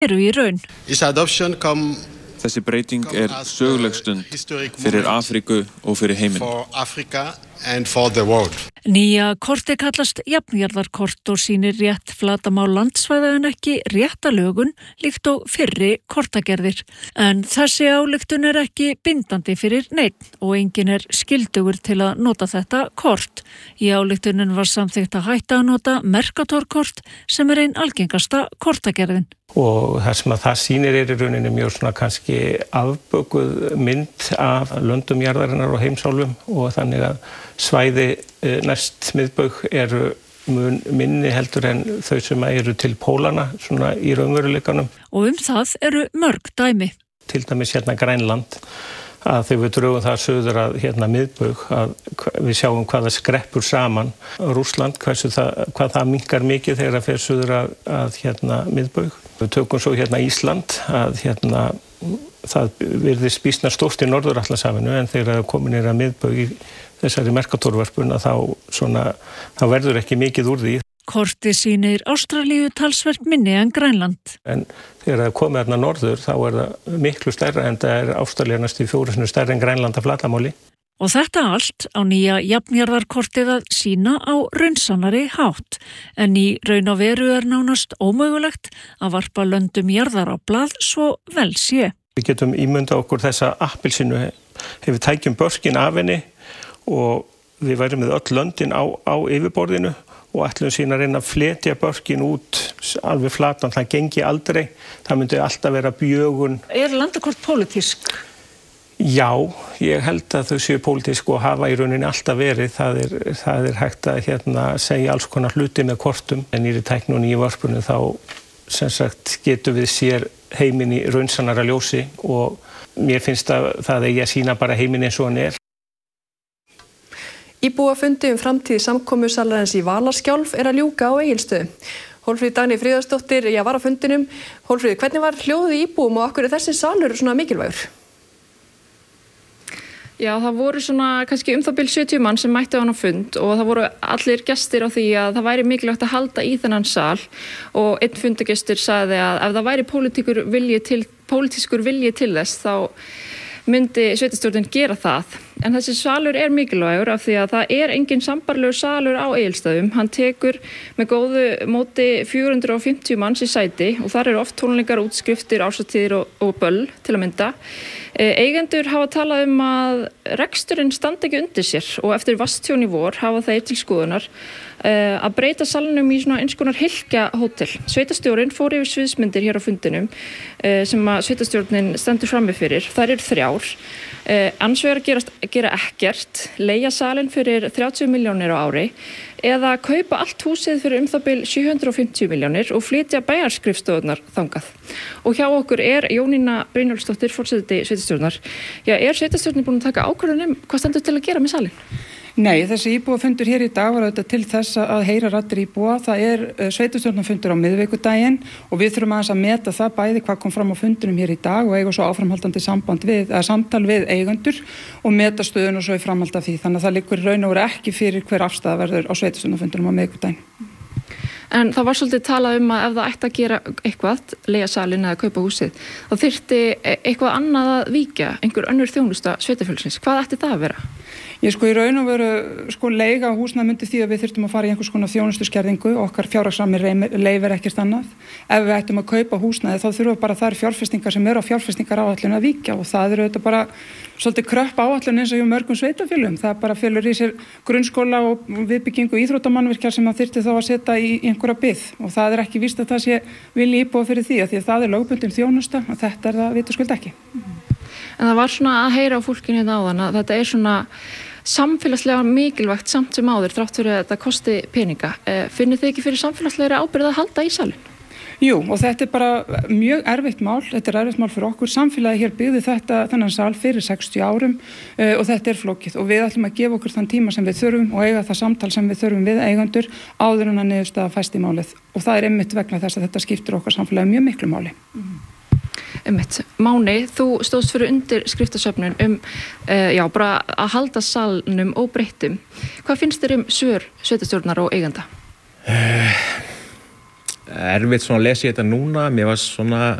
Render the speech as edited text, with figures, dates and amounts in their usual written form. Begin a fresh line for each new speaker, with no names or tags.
eru í raun.
Þessi breyting söguleg stund fyrir Afríku og fyrir heiminn.
Nýja kortið kallast jafnjarðarkort og sýnir rétt flatamál landsvæða en ekki réttalögun líkt og fyrri kortagerðir. En þessi ályktun ekki bindandi fyrir neinn og enginn skyldugur til að nota þetta kort. Í ályktunin var samþykkt að hætta að nota Mercator-kort sem ein algengasta kortagerðin.
Og það sem að það sýnir í rauninni mjög svona kannski afbökuð mynd af löndum jarðarinnar og heimsálfum og þannig að svæði næst miðbaug eru mun minni heldur en þau sem eru til pólana svona í raunveruleikanum.
Og það eru mörg dæmi.
Til dæmis Grænland að þegar við drögum það söður að miðbaug að við sjáum hvað það skreppur saman. Rússland, hvað það minnkar mikið þegar það fer söður að miðbaug. Við tökum svo Ísland að það virðist býsna stórt í Norður-Atlantshafinu en þegar það komið niður að miðbaug í þessari Mercator-vörpun að þá verður ekki mikið úr því.
Kortið sýnir Ástralíu talsvert minni en Grænland.
En þegar það komið þarna norður þá það miklu stærra en það Ástralía næstum 4 sinnum stærra en Grænland að flatarmáli.
Og þetta allt á nýja jafnjarðarkortið að sýna á raunsannari hátt. En í raun og veru nánast ómögulegt að varpa löndum jarðar á blað svo vel sé.
Við getum ímyndað okkur þessa appelsínu við tækjum börkin af henni og við værum með öll löndin á yfirborðinu og ætlum síðan að reyna að fletja börkin út alveg flatan, það gengi aldrei, það myndi alltaf vera bjögun.
Landakort pólitísk?
Já, ég held að þau séu pólitísk og hafa í rauninni alltaf verið, það hægt að segja alls konar hluti með kortum, en í tækni og nýju vörpunni þá sem sagt getum við sér heiminn í raunsannara ljósi og mér finnst að það eigi að sýna bara heiminn eins og hann
Íbúafundi framtíð samkomusalarins í Valaskjálf að ljúka á Egilsstöðum. Hólmfríður Dagný Fríðarsdóttir var á fundinum. Hólmfríður, hvernig var hljóðið í íbúum og af hverju þessi salur svona mikilvægur?
Já, það voru svona kannski það bil 70 mann sem mættu á hann á fund og það voru allir gestir á því að það væri mikilvægt að halda í þennan sal og einn fundagestur sagði að ef það væri pólitískur vilji til þess þá myndi sveitarstjórnin gera það. En þessi salur mikilvægur af því að það engin sambærilegur salur á Egilsstöðum. Hann tekur með góðu móti 450 manns í sæti og þar eru oft tónleikar, útskriftir, árshátíðir og böll til að mynda. Eigendur hafa talað að reksturinn standi ekki undir sér og eftir vatnstjón í vor hafa þeir til skoðunar að breyta salnum í svona eins konar hylkjahótel. Sveitarstjórinn fór yfir sviðsmyndir hér á fundinum sem að sveitarstjórnin stendur frammi fyrir. Þær eru 3. Annars vegar gera ekkert, leigja salinn fyrir 30 milljónir á ári eða kaupa allt húsið fyrir það bil 750 milljónir og flytja bæjarskrifstofurnar þangað. Og hjá okkur Jónína Brynjólfsdóttir, forseti sveitarstjórnar. Já, sveitarstjórnin búin að taka ákvörðun hvað stendur til að gera með salinn?
Nei, þessi íbúafundur hér í dag var auðvitað til þess að heyra raddir íbúa. Það sveitarstjórnarfundur á miðvikudaginn og við þurfum aðeins að meta það bæði hvað kom fram á fundunum hér í dag og eiga svo áframhaldandi samtal við eigendur og meta stöðun og svo í framhald af því. Þannig að það liggur raun og veru ekki fyrir hver afstaða verður á sveitarstjórnarfundunum á miðvikudaginn.
En það var svolítið talað að ef það ætti að gera eitthvað, leigja salinn eða kaupa húsið, þá þyrfti eitthvað annað að víkja, einhver önnur þjónusta sveitarfélagsins. Hvað ætti það að vera?
Ég í raun og veru leiga húsnæði myndi því að við þyrftum að fara í einhvers konar þjónustuskerðingu, okkar fjárhagsrammi leyfir ekkert annað. Ef við ættum að kaupa húsnæði þá þurfa bara þær fjárfestingar sem eru á fjárfestingaráætlun að víkja og það eru auðvitað bara svolítið kröpp áætlun eins og hjá mörgum sveitarfélögum. Það bara felur í sér grunnskóla og viðbyggingu íþróttamannvirkja sem það þyrfti þá að setja í einhverja bið og það ekki víst að það sé vilji íbúa fyrir því að það lögbundin þjónusta og þetta það vitaskuld ekki.
En það var svona að heyra á fólkinu hérna áðan að þetta svona samfélagslega mikilvægt samt sem áður þrátt fyrir að þetta kosti peninga. Finnið þið ekki fyrir samfélagslegri ábyrgð að halda í salinn?
Jú, og þetta bara mjög erfitt mál. Þetta erfitt mál fyrir okkur. Samfélagi hér byggði þennan sal fyrir 60 árum og þetta flókið og við ætlum að gefa okkur þann tíma sem við þurfum og eiga það samtal sem við þurfum við eigendur áður en að niðurstaða fæst í málið. Og það einmitt vegna þess að þetta skiptir okkar samfélagi mjög miklu máli.
Máni, þú stóðst fyrir undirskriftasöfnun bara að halda salnum óbreyttum. Hvað finnst þér svör sveitarstjórnar og eigenda?
erfitt svona að lesa ég þetta núna. Mér var svona